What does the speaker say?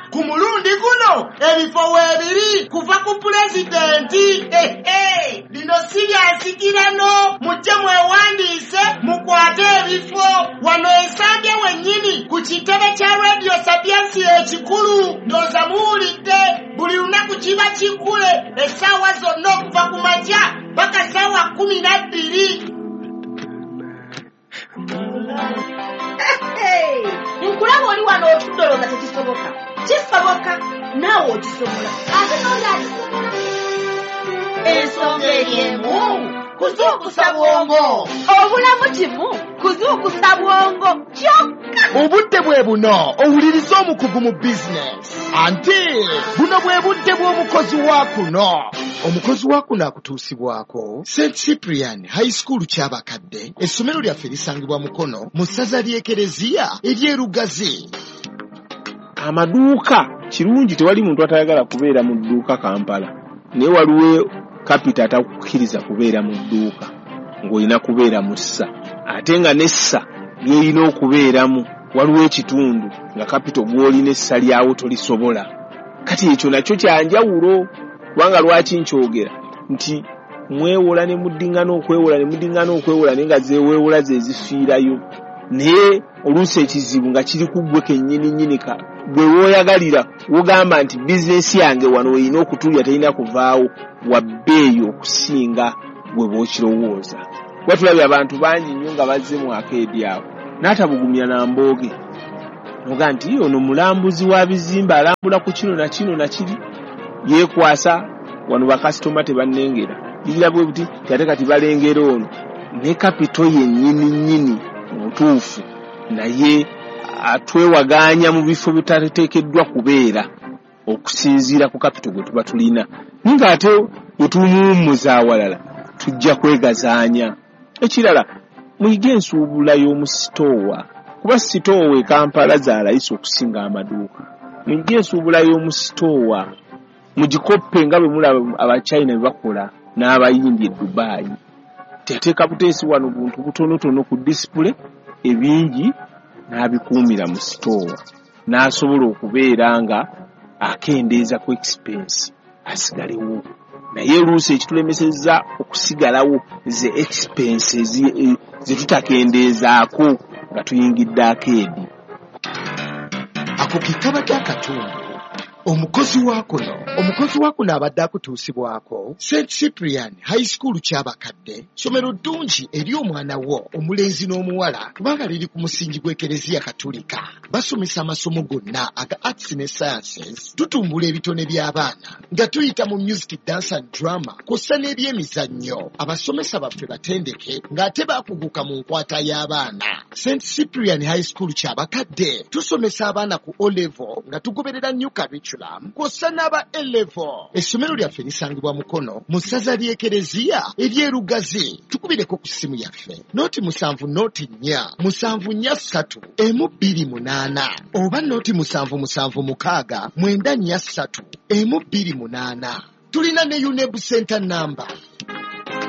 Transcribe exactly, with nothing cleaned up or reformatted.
ku mulundi guno ebifo weebiri kuva ku pulezidenti. Ehe, lino siryasikirano, mujje mwewandiise mukwate ebifo wano Ensambya wennyini ku kitebe kya Radio Sapiensi ekikulu. Ndooza muwulidde buli lunaku kiba kikule essaawa zonna okuva ku makya paka ssaawa kumi na bbiri. Nkulaba oli wano otudoloza tekisoboka. Kisoboka naawe okisobola ate n'olyakisobola. Ensonga eriemu kuzuukusa bwongo, obulamu kimu kuzuukusa bwongo kyokka. Obudde bwe buno owuliriza omukugu mu bizinesi. Anti buno bwe budde bw'omukozi wa kuno. Omukozi wa kuno akutuusibwako Saint Cyprian High School ky'abakadde. Essomero lyaffe lisangibwa Mukono mu ssaza ly'Ekereziya ery'Erugazi. Amaduuka kirungi tewali muntu atayagala kubeera mu dduuka Kampala. Naye waliwo kapita atakukkiriza kubeera mu dduuka ng'olina kubeera mu ssa. Ate nga n'essa ly'olina okubeeramu waliwo ekitundu nga kapita gw'olina essa lyawo tolisobola. Kati ekyo nakyo kyanjawulo. Kubanga lwaki nkyogera nti mwewola ne muddingana okwewola ne muddingana okwewola naye nga zeeweewola ze zifiirayo. Naye oluusi ekizibu nga kiri ku ggwe kennyini nyinika gwe wooyagalira wogamba nti bizinesi yange wano erina okutuulira terina kuvaawo wabbeeyi okusinga gwe bw'okirowooza. Kuba tulabye abantu bangi nnyo nga bazze mu akeedi awo n'atabugumya na mbooge noga nti ono mulambuzi wa bizimba alambula ku kino na kino na kiri yeekwasa wano bakasitoma tebannengera. Bigirabwe buti ate kati balengera ono ne kapito yennyini nnyini mutuufu naye atwewaganya mu bifo bitateekeddwa kubeera okusinziira ku kapito gwe tuba tulina. Nga ate wetumuwummuza awalala tujja kwegazaanya. Ekirala muyige ensuubula y'omu sitoowa, kuba sitoowa e Kampala zaalayisa okusinga amaduuka. Muyige ensuubula y'omu sitoowa mugikoppe nga bwe mulaba Abachina bwe bakola n'abayindi e Dubai. Teyateeka buteesi wano buntu butonotono ku display ebingi n'abikuumira mu sitoowa n'asobola okubeera nga akendeeza ku expense asigalewo. Naye oluusi ekitulemesezza okusigalawo ze expense ze tutakendeezaako nga tuyingidde akeedi. Ako ke kabadde akatundu. Omukozi wa kuno, omukozi wa kuno abadde akutuusibwako Saint Cyprian High School ky'abakadde, ssomero ddungi eri omwana wo omulenzi n'omuwala kubanga liri ku musingi gw'Ekereziya Katolika. Basomesa amasomo gonna aga arts ne sciences. Tutumbula ebitone by'abaana nga tuyita mu music, dance and drama kw'ossa n'ebyemizannyo. Abasomesa baffe batendeke ng'ate baakuguka mu nkwata y'abaana. Saint Cyprian High School ky'abakadde tusomesa abaana ku O level nga tugoberera new curriculum kw'ossa n'aba A level. Essomero lyaffe lisangibwa Mukono mu ssaza ly'Ekereziya ery'Erugazi. Tukubireko ku ssimu yaffe nooti musanvu nooti nnya musanvu nnya ssatu emu bbiri munaana oba nooti musanvu musanvu mukaaga mwenda nnya ssatu emu bbiri munaana. Tulina ne U N E B center number